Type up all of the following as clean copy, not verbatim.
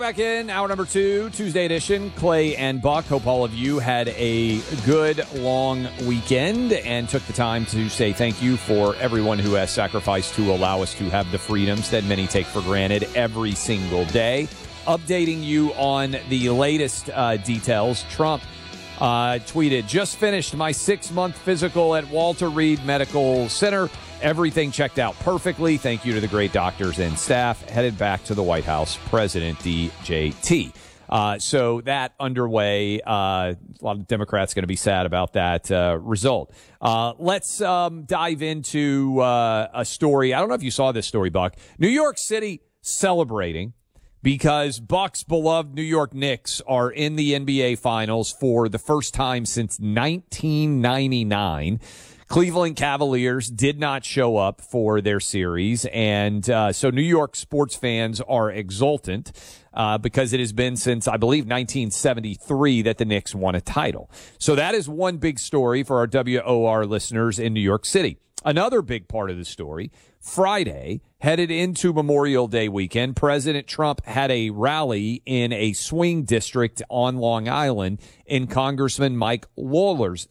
back in. Hour number 2, Tuesday edition. Clay and Buck. Hope all of you had a good, long weekend and took the time to say thank you for everyone who has sacrificed to allow us to have the freedoms that many take for granted every single day. Updating you on the latest details. Trump tweeted, just finished my 6-month physical at Walter Reed Medical Center. Everything checked out perfectly. Thank you to the great doctors and staff. Headed back to the White House, President DJT. So that underway. A lot of Democrats going to be sad about that result. Let's dive into a story. I don't know if you saw this story, Buck. New York City celebrating because Buck's beloved New York Knicks are in the NBA Finals for the first time since 1999. Cleveland Cavaliers did not show up for their series, and so New York sports fans are exultant because it has been since, I believe, 1973 that the Knicks won a title. So that is one big story for our WOR listeners in New York City. Another big part of the story, Friday, headed into Memorial Day weekend, President Trump had a rally in a swing district on Long Island in Congressman Mike Lawler's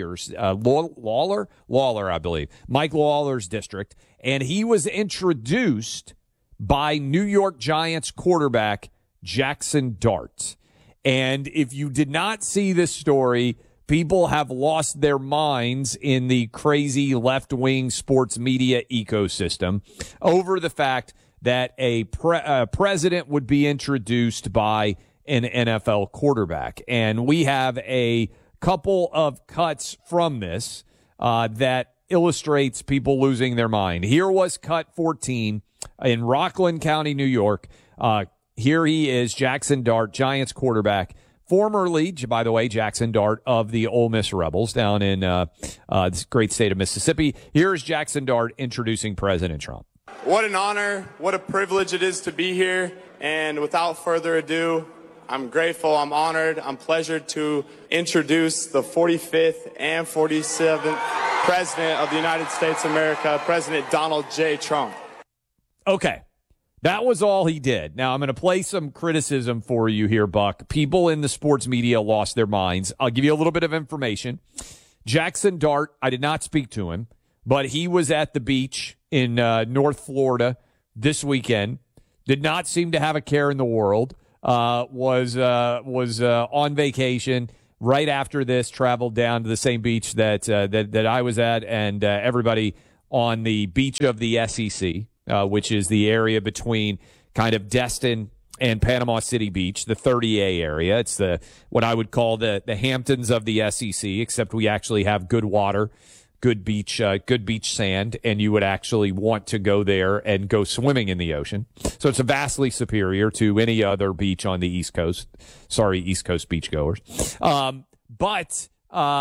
Mike Lawler's district, and he was introduced by New York Giants quarterback Jackson Dart. And if you did not see this story, people have lost their minds in the crazy left-wing sports media ecosystem over the fact that a president would be introduced by an NFL quarterback. And we have a couple of cuts from this that illustrates people losing their mind. Here was cut 14 in Rockland County, New York. Here he is, Jackson Dart, Giants quarterback. Formerly, by the way, Jackson Dart of the Ole Miss Rebels down in this great state of Mississippi. Here's Jackson Dart introducing President Trump. What an honor, what a privilege it is to be here. And without further ado, I'm grateful, I'm honored, I'm pleasured to introduce the 45th and 47th President of the United States of America, President Donald J. Trump. Okay. That was all he did. Now, I'm going to play some criticism for you here, Buck. People in the sports media lost their minds. I'll give you a little bit of information. Jackson Dart, I did not speak to him, but he was at the beach in North Florida this weekend. Did not seem to have a care in the world. Was on vacation. Right after this, traveled down to the same beach that I was at, and everybody on the beach of the SEC. Which is the area between kind of Destin and Panama City Beach, the 30A area. It's what I would call the Hamptons of the SEC, except we actually have good water, good beach sand, and you would actually want to go there and go swimming in the ocean. So it's vastly superior to any other beach on the East Coast. Sorry, East Coast beachgoers. But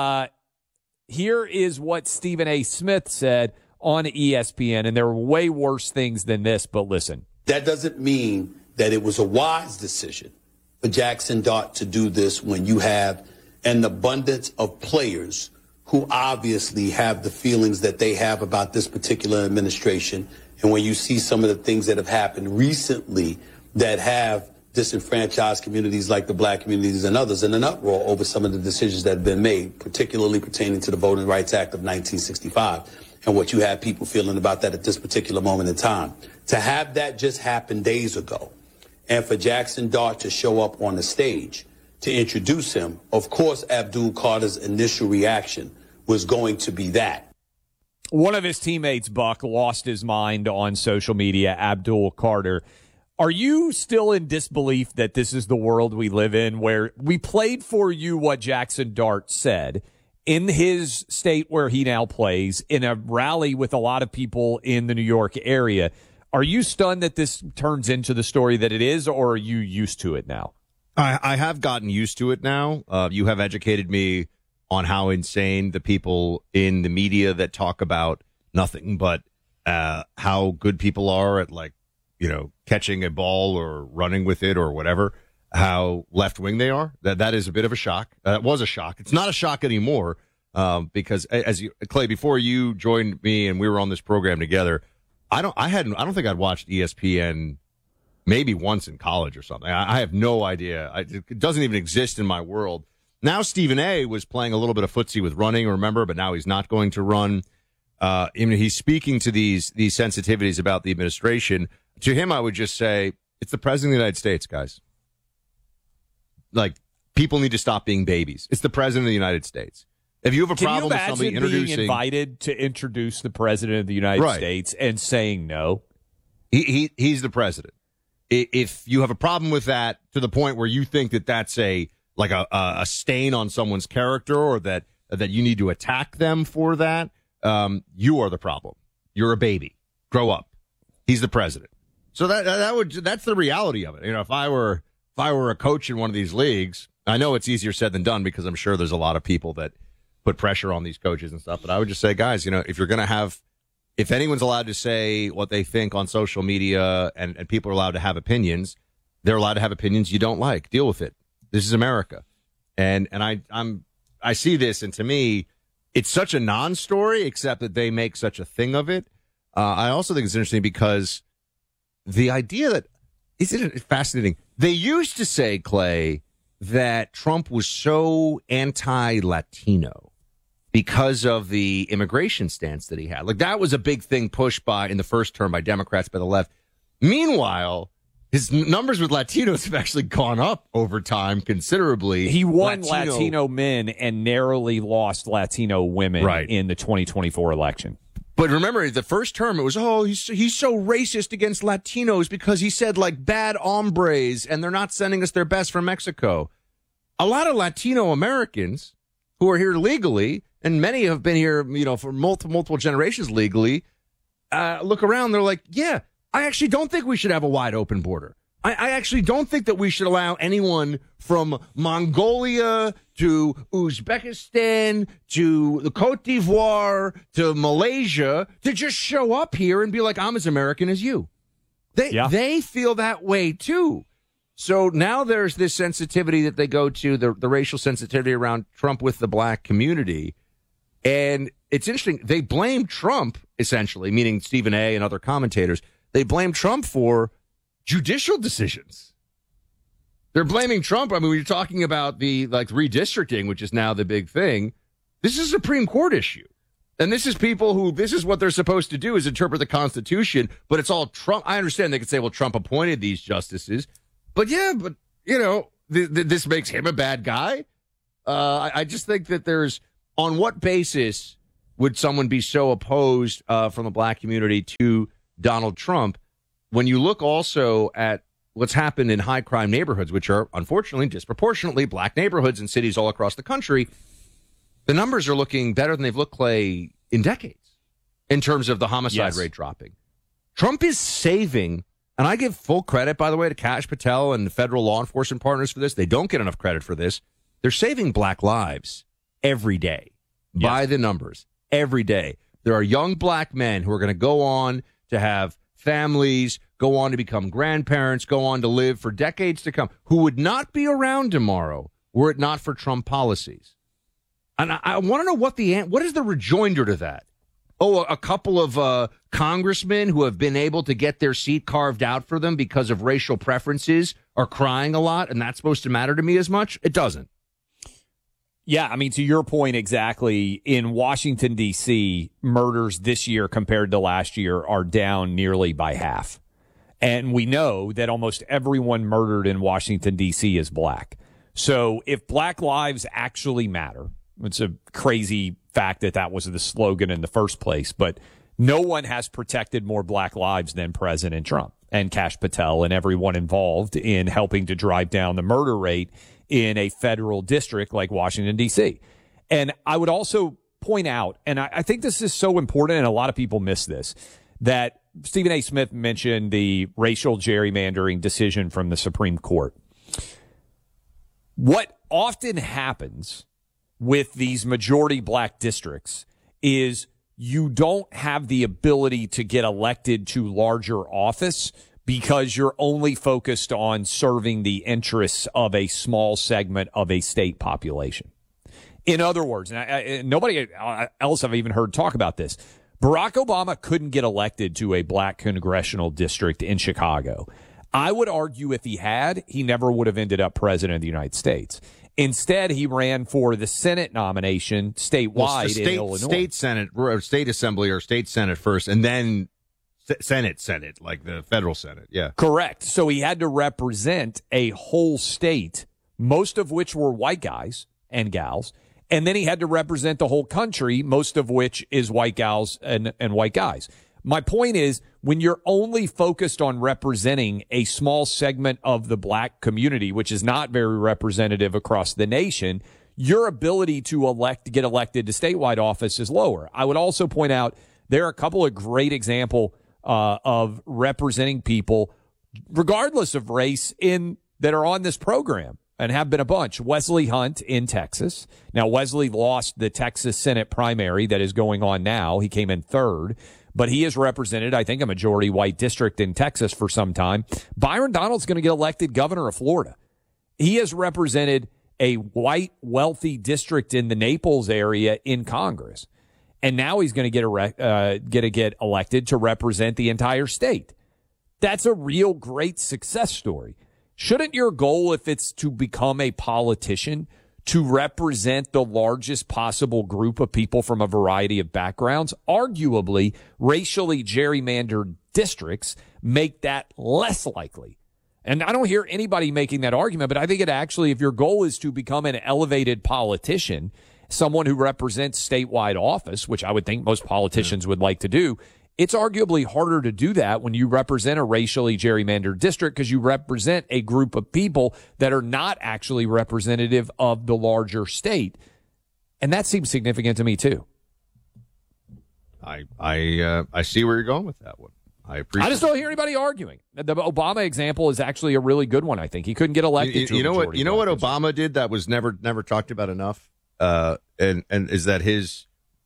here is what Stephen A. Smith said on ESPN, and there were way worse things than this, but listen. That doesn't mean that it was a wise decision for Jackson Dart to do this when you have an abundance of players who obviously have the feelings that they have about this particular administration. And when you see some of the things that have happened recently that have disenfranchised communities like the black communities and others in an uproar over some of the decisions that have been made, particularly pertaining to the Voting Rights Act of 1965. And what you have people feeling about that at this particular moment in time. To have that just happen days ago, and for Jackson Dart to show up on the stage to introduce him, of course, Abdul Carter's initial reaction was going to be that. One of his teammates, Buck, lost his mind on social media, Abdul Carter. Are you still in disbelief that this is the world we live in, where we played for you what Jackson Dart said in his state where he now plays, in a rally with a lot of people in the New York area? Are you stunned that this turns into the story that it is, or are you used to it now? I have gotten used to it now. You have educated me on how insane the people in the media that talk about nothing but how good people are at, like, you know, catching a ball or running with it or whatever, how left-wing they are. That is a bit of a shock. That was a shock. It's not a shock anymore because, as you, Clay, before you joined me and we were on this program together, I don't think I'd watched ESPN maybe once in college or something. I have no idea. It doesn't even exist in my world. Now Stephen A. was playing a little bit of footsie with running, remember, but now he's not going to run. He's speaking to these sensitivities about the administration. To him, I would just say, it's the president of the United States, guys. Like, people need to stop being babies. It's the president of the United States. If you have a problem with somebody introducing, being invited to introduce the president of the United States and saying no? He's the president. If you have a problem with that to the point where you think that that's a stain on someone's character, or that you need to attack them for that, you are the problem. You're a baby. Grow up. He's the president. So that's the reality of it. You know, if I were a coach in one of these leagues, I know it's easier said than done because I'm sure there's a lot of people that put pressure on these coaches and stuff. But I would just say, guys, you know, if anyone's allowed to say what they think on social media and people are allowed to have opinions, they're allowed to have opinions you don't like. Deal with it. This is America. And I see this, and to me, it's such a non-story, except that they make such a thing of it. I also think it's interesting because the idea that, isn't it fascinating? They used to say, Clay, that Trump was so anti-Latino because of the immigration stance that he had. Like, that was a big thing pushed in the first term by Democrats, by the left. Meanwhile, his numbers with Latinos have actually gone up over time considerably. He won Latino men and narrowly lost Latino women in the 2024 election. But remember, the first term, it was, he's so racist against Latinos because he said, like, bad hombres, and they're not sending us their best from Mexico. A lot of Latino Americans who are here legally, and many have been here, you know, for multiple generations legally, look around, they're like, yeah, I actually don't think we should have a wide open border. I actually don't think that we should allow anyone from Mongolia to Uzbekistan to the Cote d'Ivoire to Malaysia to just show up here and be like, I'm as American as you. They feel that way too. So now there's this sensitivity that they go to, the racial sensitivity around Trump with the black community. And it's interesting. They blame Trump, essentially, meaning Stephen A. and other commentators. They blame Trump for judicial decisions. They're blaming Trump. I mean, when you're talking about the redistricting, which is now the big thing, this is a Supreme Court issue. And this is people who, this is what they're supposed to do, is interpret the Constitution, but it's all Trump. I understand they could say, well, Trump appointed these justices. But you know, this makes him a bad guy. I just think that on what basis would someone be so opposed from the black community to Donald Trump? When you look also at what's happened in high crime neighborhoods, which are unfortunately disproportionately black neighborhoods in cities all across the country, the numbers are looking better than they've looked, Clay, in decades in terms of the homicide rate dropping. Trump is saving, and I give full credit, by the way, to Kash Patel and the federal law enforcement partners for this. They don't get enough credit for this. They're saving black lives every day by the numbers every day. There are young black men who are going to go on to have families, go on to become grandparents, go on to live for decades to come, who would not be around tomorrow were it not for Trump policies. And I want to know what is the rejoinder to that? Oh, a couple of congressmen who have been able to get their seat carved out for them because of racial preferences are crying a lot, and that's supposed to matter to me as much? It doesn't. Yeah, I mean, to your point exactly, in Washington, D.C., murders this year compared to last year are down nearly by half. And we know that almost everyone murdered in Washington, D.C. is black. So if black lives actually matter, it's a crazy fact that was the slogan in the first place, but no one has protected more black lives than President Trump and Kash Patel and everyone involved in helping to drive down the murder rate in a federal district like Washington, D.C. And I would also point out, and I think this is so important, and a lot of people miss this, that Stephen A. Smith mentioned the racial gerrymandering decision from the Supreme Court. What often happens with these majority black districts is you don't have the ability to get elected to larger office because you're only focused on serving the interests of a small segment of a state population. In other words, and nobody else I've even heard talk about this, Barack Obama couldn't get elected to a black congressional district in Chicago. I would argue if he had, he never would have ended up president of the United States. Instead, he ran for the Senate nomination statewide in Illinois. State Senate, or state assembly, or state Senate first, and then Senate, like the federal Senate. Yeah. Correct. So he had to represent a whole state, most of which were white guys and gals. And then he had to represent the whole country, most of which is white gals and white guys. My point is, when you're only focused on representing a small segment of the black community, which is not very representative across the nation, your ability to get elected to statewide office is lower. I would also point out there are a couple of great examples of representing people, regardless of race, that are on this program and have been a bunch. Wesley Hunt in Texas. Now, Wesley lost the Texas Senate primary that is going on now. He came in third. But he has represented, I think, a majority white district in Texas for some time. Byron Donald's going to get elected governor of Florida. He has represented a white, wealthy district in the Naples area in Congress. And now he's going to get elected to represent the entire state. That's a real great success story. Shouldn't your goal, if it's to become a politician, to represent the largest possible group of people from a variety of backgrounds? Arguably, racially gerrymandered districts make that less likely. And I don't hear anybody making that argument, but I think it actually, if your goal is to become an elevated politician, someone who represents statewide office, which I would think most politicians would like to do, it's arguably harder to do that when you represent a racially gerrymandered district because you represent a group of people that are not actually representative of the larger state. And that seems significant to me, too. I see where you're going with that one. I just don't hear anybody arguing. The Obama example is actually a really good one, I think. He couldn't get elected. You know what Obama did that was never talked about enough? And is that his...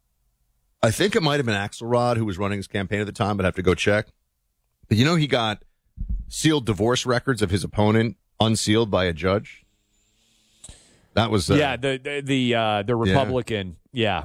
I think it might have been Axelrod who was running his campaign at the time, but I have to go check. But he got sealed divorce records of his opponent unsealed by a judge. That was the Republican. Yeah,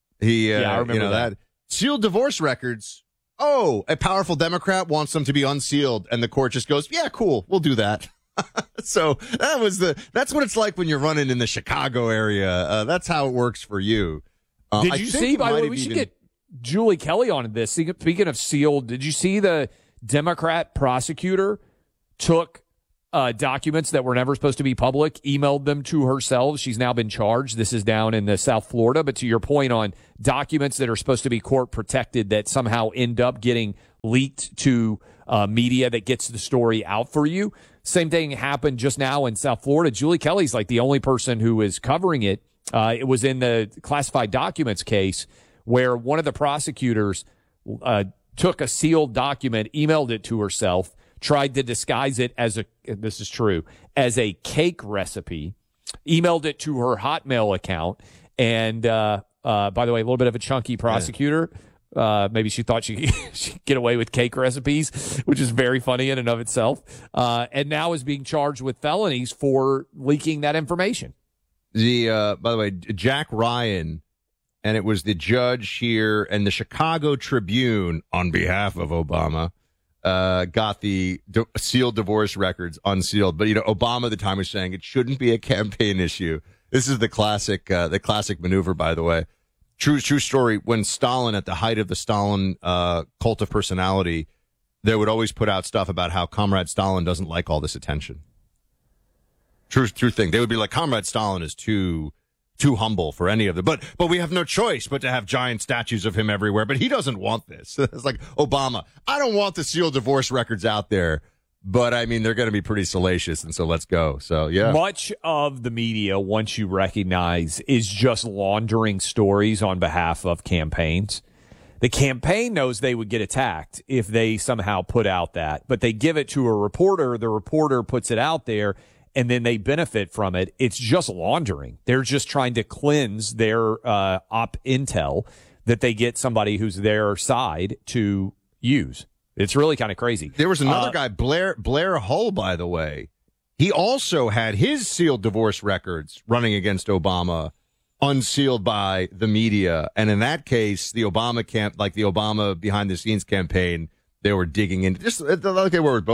I remember that. Sealed divorce records. Oh, a powerful Democrat wants them to be unsealed, and the court just goes, "Yeah, cool, we'll do that." So that's what it's like when you're running in the Chicago area. That's how it works for you. Did you see, by the way, we should get Julie Kelly on this. Speaking of sealed, did you see the Democrat prosecutor took documents that were never supposed to be public, emailed them to herself? She's now been charged. This is down in the South Florida. But to your point on documents that are supposed to be court protected that somehow end up getting leaked to media that gets the story out for you. Same thing happened just now in South Florida. Julie Kelly's like the only person who is covering it. It was in the classified documents case where one of the prosecutors took a sealed document, emailed it to herself, tried to disguise it as this is true, as a cake recipe, emailed it to her Hotmail account. And by the way, a little bit of a chunky prosecutor. Maybe she thought she'd get away with cake recipes, which is very funny in and of itself. And now is being charged with felonies for leaking that information. By the way, Jack Ryan, and it was the judge here, and the Chicago Tribune, on behalf of Obama, got the sealed divorce records unsealed. But Obama at the time was saying it shouldn't be a campaign issue. This is the classic maneuver, by the way. True story. When Stalin, at the height of the Stalin cult of personality, they would always put out stuff about how Comrade Stalin doesn't like all this attention. True thing. They would be like, Comrade Stalin is too humble for any of them. But we have no choice but to have giant statues of him everywhere. But he doesn't want this. It's like, Obama, I don't want the sealed divorce records out there. But, I mean, they're going to be pretty salacious, and so let's go. So, yeah. Much of the media, once you recognize, is just laundering stories on behalf of campaigns. The campaign knows they would get attacked if they somehow put out that. But they give it to a reporter. The reporter puts it out there, and then they benefit from it. It's just laundering. They're just trying to cleanse their op intel that they get somebody who's their side to use. It's really kind of crazy. There was another guy, Blair Hull, by the way. He also had his sealed divorce records running against Obama unsealed by the media. And in that case, the Obama behind the scenes campaign, they were digging in. Just like they were with both of them.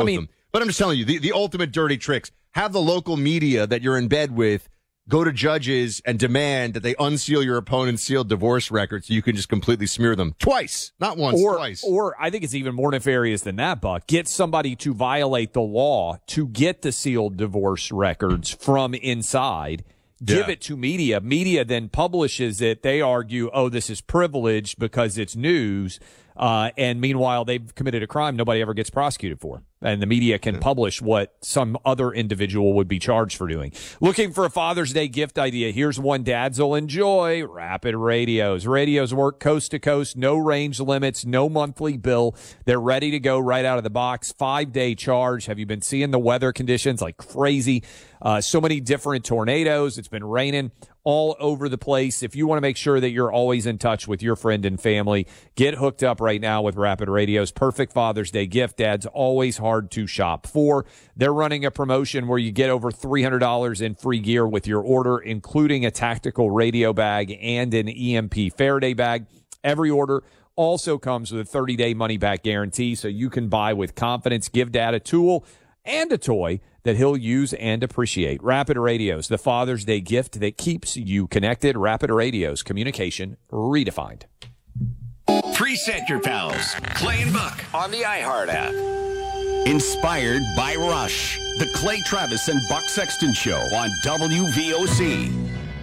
But I'm just telling you, the ultimate dirty tricks. Have the local media that you're in bed with go to judges and demand that they unseal your opponent's sealed divorce record so you can just completely smear them. Twice. Not once, twice. Or I think it's even more nefarious than that, Buck. Get somebody to violate the law to get the sealed divorce records from inside. Give it to media. Media then publishes it. They argue, oh, this is privileged because it's news. And meanwhile, they've committed a crime nobody ever gets prosecuted for. And the media can publish what some other individual would be charged for doing. Looking for a Father's Day gift idea? Here's one dads will enjoy. Rapid Radios. Radios work coast to coast, no range limits, no monthly bill. They're ready to go right out of the box. 5-day charge. Have you been seeing the weather conditions like crazy? So many different tornadoes. It's been raining all over the place. If you want to make sure that you're always in touch with your friend and family, get hooked up right now with Rapid Radios. Perfect Father's Day gift. Dad's always hard to shop for. They're running a promotion where you get over $300 in free gear with your order, including a tactical radio bag and an EMP Faraday bag. Every order also comes with a 30-day money-back guarantee, so you can buy with confidence. Give Dad a tool and a toy that he'll use and appreciate. Rapid Radios, the Father's Day gift that keeps you connected. Rapid Radios, communication redefined. Preset your pals. Clay and Buck on the iHeart app. Inspired by Rush. The Clay Travis and Buck Sexton Show on WVOC.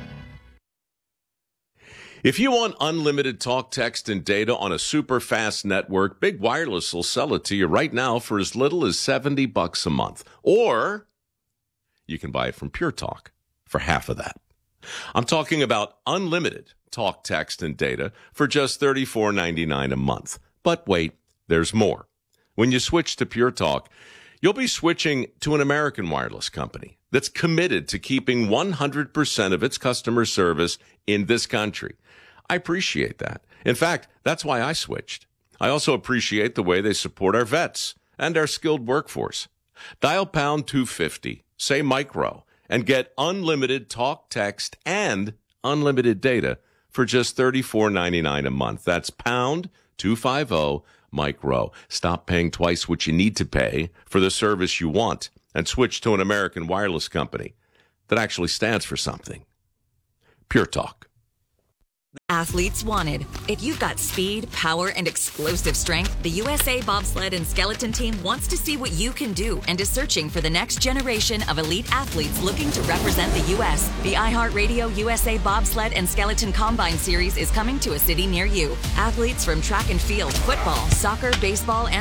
If you want unlimited talk, text, and data on a super fast network, Big Wireless will sell it to you right now for as little as $70 a month. Or you can buy it from Pure Talk for half of that. I'm talking about unlimited talk, text, and data for just $34.99 a month. But wait, there's more. When you switch to Pure Talk, you'll be switching to an American wireless company that's committed to keeping 100% of its customer service in this country. I appreciate that. In fact, that's why I switched. I also appreciate the way they support our vets and our skilled workforce. Dial pound 250, say micro, and get unlimited talk, text, and unlimited data for just $34.99 a month. That's pound 250 micro. Stop paying twice what you need to pay for the service you want and switch to an American wireless company that actually stands for something. Pure Talk. Athletes wanted. If you've got speed, power, and explosive strength, the USA Bobsled and Skeleton Team wants to see what you can do and is searching for the next generation of elite athletes looking to represent the U.S. The iHeartRadio USA Bobsled and Skeleton Combine Series is coming to a city near you. Athletes from track and field, football, soccer, baseball, and